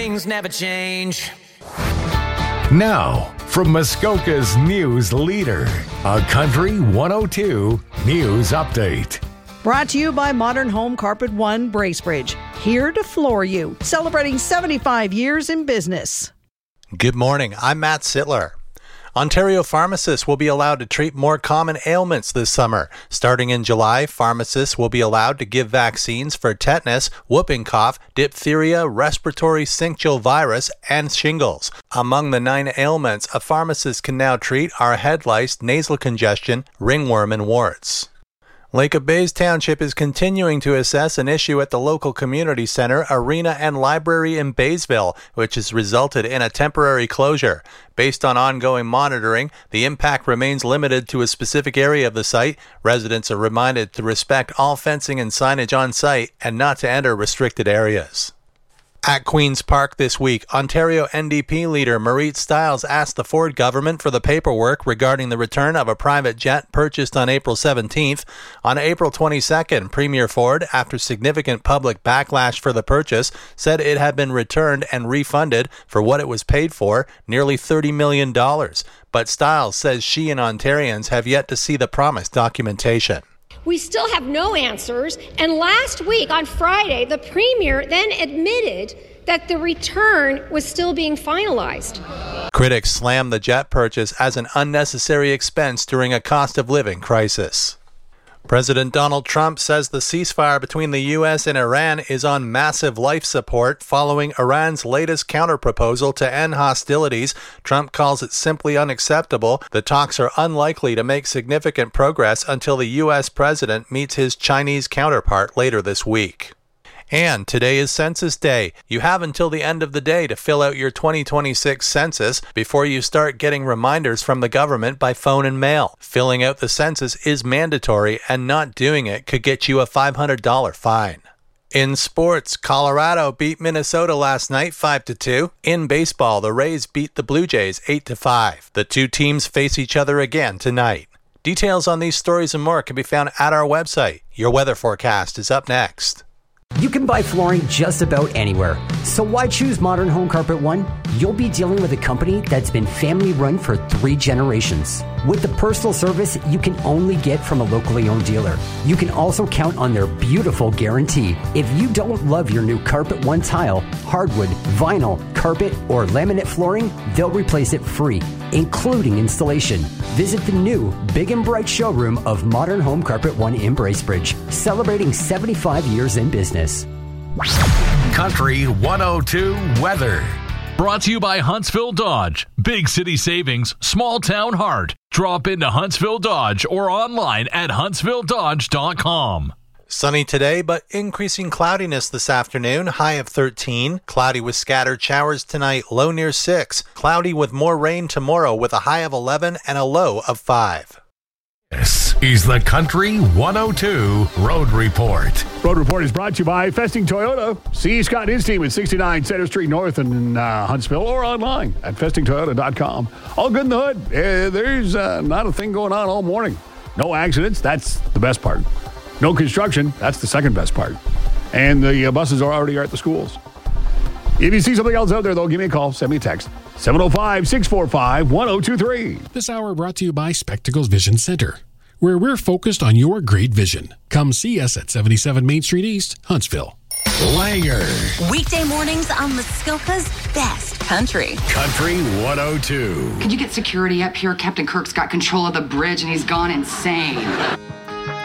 Things never change. Now, from Muskoka's news leader, a Country 102 News Update. Brought to you by Modern Home Carpet One Bracebridge. Here to floor you. Celebrating 75 years in business. Good morning. I'm Matt Sittler. Ontario pharmacists will be allowed to treat more common ailments this summer. Starting in July, pharmacists will be allowed to give vaccines for tetanus, whooping cough, diphtheria, respiratory syncytial virus, and shingles. Among the 9 ailments a pharmacist can now treat are head lice, nasal congestion, ringworm, and warts. Lake of Bays Township is continuing to assess an issue at the local community center, arena, and library in Baysville, which has resulted in a temporary closure. Based on ongoing monitoring, the impact remains limited to a specific area of the site. Residents are reminded to respect all fencing and signage on site and not to enter restricted areas. At Queen's Park this week, Ontario NDP leader Marit Stiles asked the Ford government for the paperwork regarding the return of a private jet purchased on April 17th. On April 22nd, Premier Ford, after significant public backlash for the purchase, said it had been returned and refunded for what it was paid for, nearly $30 million. But Stiles says she and Ontarians have yet to see the promised documentation. We still have no answers, and last week on Friday, the Premier then admitted that the return was still being finalized. Critics slammed the jet purchase as an unnecessary expense during a cost of living crisis. President Donald Trump says the ceasefire between the U.S. and Iran is on massive life support following Iran's latest counterproposal to end hostilities. Trump calls it simply unacceptable. The talks are unlikely to make significant progress until the U.S. president meets his Chinese counterpart later this week. And today is Census Day. You have until the end of the day to fill out your 2026 census before you start getting reminders from the government by phone and mail. Filling out the census is mandatory, and not doing it could get you a $500 fine. In sports, Colorado beat Minnesota last night 5-2. In baseball, the Rays beat the Blue Jays 8-5. The two teams face each other again tonight. Details on these stories and more can be found at our website. Your weather forecast is up next. You can buy flooring just about anywhere. So why choose Modern Home Carpet One? You'll be dealing with a company that's been family run for 3 generations. With the personal service you can only get from a locally owned dealer. You can also count on their beautiful guarantee. If you don't love your new Carpet One tile, hardwood, vinyl, carpet, or laminate flooring, they'll replace it free, including installation. Visit the new Big and Bright showroom of Modern Home Carpet One in Bracebridge, celebrating 75 years in business. Country 102 Weather. Brought to you by Huntsville Dodge. Big city savings, small town heart. Drop into Huntsville Dodge or online at huntsvilledodge.com. Sunny today, but increasing cloudiness this afternoon, high of 13. Cloudy with scattered showers tonight, low near 6. Cloudy with more rain tomorrow with a high of 11 and a low of 5. This is the Country 102 Road Report. Road Report is brought to you by Festing Toyota. See Scott and his team at 69 Center Street North in Huntsville, or online at festingtoyota.com. All good in the hood. There's not a thing going on all morning. No accidents. That's the best part. No construction. That's the second best part. And the buses are already at the schools. If you see something else out there, though, give me a call. Send me a text. 705-645-1023. This hour brought to you by Spectacles Vision Center, where we're focused on your great vision. Come see us at 77 Main Street East, Huntsville. Langer. Weekday mornings on Muskoka's best country. Country 102. Could you get security up here? Captain Kirk's got control of the bridge and he's gone insane.